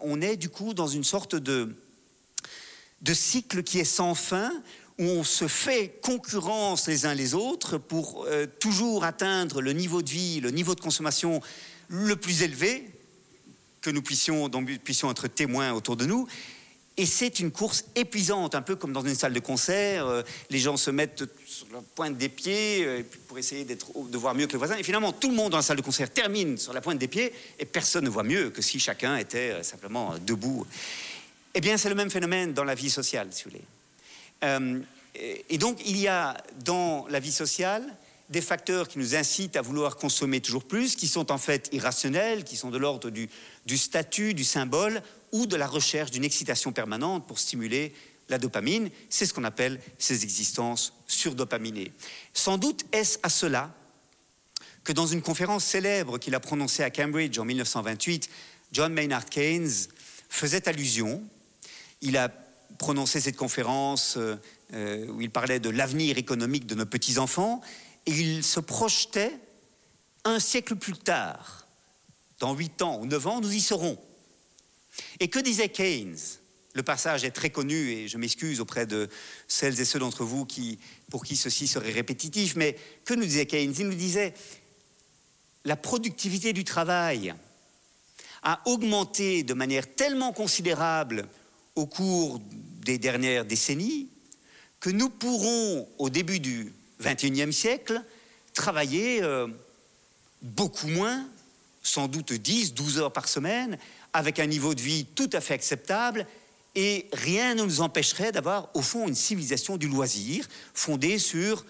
on est du coup dans une sorte de cycle qui est sans fin, où on se fait concurrence les uns les autres pour toujours atteindre le niveau de vie, le niveau de consommation le plus élevé, dont nous puissions être témoins autour de nous. Et c'est une course épuisante, un peu comme dans une salle de concert. Les gens se mettent sur la pointe des pieds pour essayer de voir mieux que le voisin. Et finalement, tout le monde dans la salle de concert termine sur la pointe des pieds et personne ne voit mieux que si chacun était simplement debout. Eh bien, c'est le même phénomène dans la vie sociale, si vous voulez. Et donc, il y a dans la vie sociale des facteurs qui nous incitent à vouloir consommer toujours plus, qui sont en fait irrationnels, qui sont de l'ordre du statut, du symbole, ou de la recherche d'une excitation permanente pour stimuler la dopamine. C'est ce qu'on appelle ces existences surdopaminées. Sans doute est-ce à cela que dans une conférence célèbre qu'il a prononcée à Cambridge en 1928, John Maynard Keynes faisait allusion. Il a prononcé cette conférence où il parlait de l'avenir économique de nos petits-enfants, et il se projetait un siècle plus tard, dans 8 ans ou 9 ans, nous y serons. Et que disait Keynes? Le passage est très connu et je m'excuse auprès de celles et ceux d'entre vous pour qui ceci serait répétitif, mais que nous disait Keynes? Il nous disait la productivité du travail a augmenté de manière tellement considérable au cours des dernières décennies que nous pourrons, au début du XXIe siècle, travailler beaucoup moins, sans doute 10-12 heures par semaine, avec un niveau de vie tout à fait acceptable, et rien ne nous empêcherait d'avoir, au fond, une civilisation du loisir, fondée sur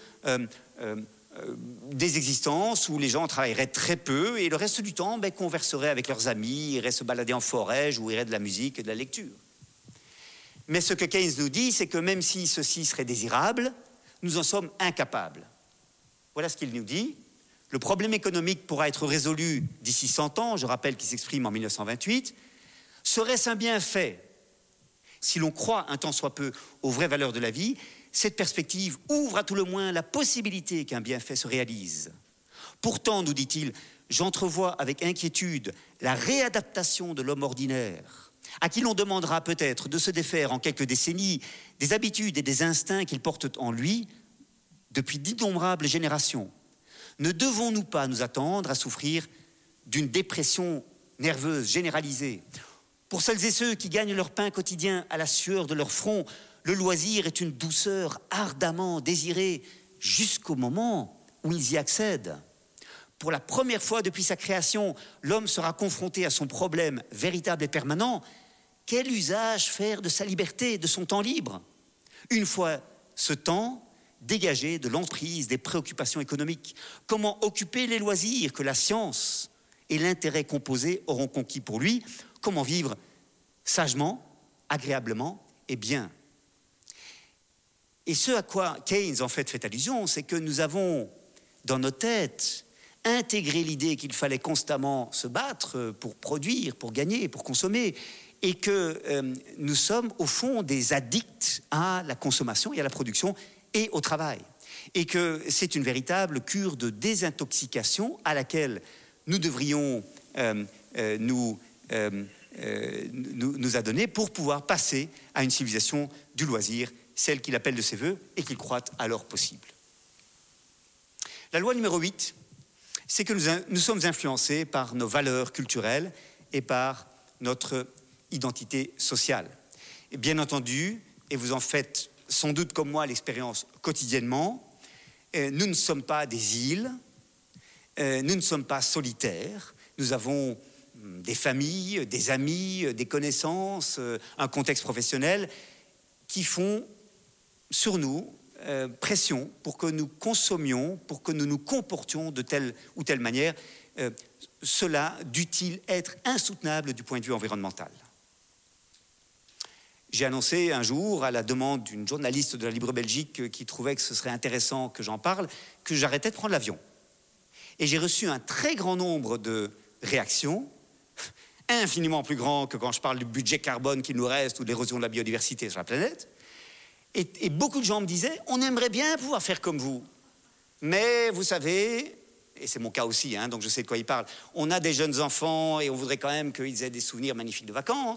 des existences où les gens travailleraient très peu, et le reste du temps, converseraient avec leurs amis, iraient se balader en forêt, joueraient de la musique et de la lecture. Mais ce que Keynes nous dit, c'est que même si ceci serait désirable, nous en sommes incapables. Voilà ce qu'il nous dit. Le problème économique pourra être résolu d'ici 100 ans, je rappelle qu'il s'exprime en 1928. Serait-ce un bienfait? Si l'on croit un tant soit peu aux vraies valeurs de la vie, cette perspective ouvre à tout le moins la possibilité qu'un bienfait se réalise. Pourtant, nous dit-il, j'entrevois avec inquiétude la réadaptation de l'homme ordinaire, à qui l'on demandera peut-être de se défaire en quelques décennies des habitudes et des instincts qu'il porte en lui depuis d'innombrables générations. Ne devons-nous pas nous attendre à souffrir d'une dépression nerveuse généralisée? Pour celles et ceux qui gagnent leur pain quotidien à la sueur de leur front, le loisir est une douceur ardemment désirée jusqu'au moment où ils y accèdent. Pour la première fois depuis sa création, l'homme sera confronté à son problème véritable et permanent. Quel usage faire de sa liberté, de son temps libre? Une fois ce temps dégagé de l'emprise des préoccupations économiques, comment occuper les loisirs que la science et l'intérêt composé auront conquis pour lui? Comment vivre sagement, agréablement et bien? Et ce à quoi Keynes en fait allusion, c'est que nous avons dans nos têtes intégré l'idée qu'il fallait constamment se battre pour produire, pour gagner, pour consommer, et que nous sommes au fond des addicts à la consommation et à la production et au travail. Et que c'est une véritable cure de désintoxication à laquelle nous devrions nous adonner pour pouvoir passer à une civilisation du loisir, celle qu'il appelle de ses voeux et qu'il croit alors possible. La loi numéro 8, c'est que nous sommes influencés par nos valeurs culturelles et par notre identité sociale. Et bien entendu, et vous en faites sans doute comme moi l'expérience quotidiennement, nous ne sommes pas des îles, nous ne sommes pas solitaires, nous avons des familles, des amis, des connaissances, un contexte professionnel qui font sur nous pression pour que nous consommions, pour que nous nous comportions de telle ou telle manière. Cela dût-il être insoutenable du point de vue environnemental? J'ai annoncé un jour, à la demande d'une journaliste de la Libre Belgique qui trouvait que ce serait intéressant que j'en parle, que j'arrêtais de prendre l'avion. Et j'ai reçu un très grand nombre de réactions, infiniment plus grand que quand je parle du budget carbone qu'il nous reste ou de l'érosion de la biodiversité sur la planète. Et beaucoup de gens me disaient, on aimerait bien pouvoir faire comme vous. Mais vous savez, et c'est mon cas aussi, donc je sais de quoi ils parlent, on a des jeunes enfants et on voudrait quand même qu'ils aient des souvenirs magnifiques de vacances.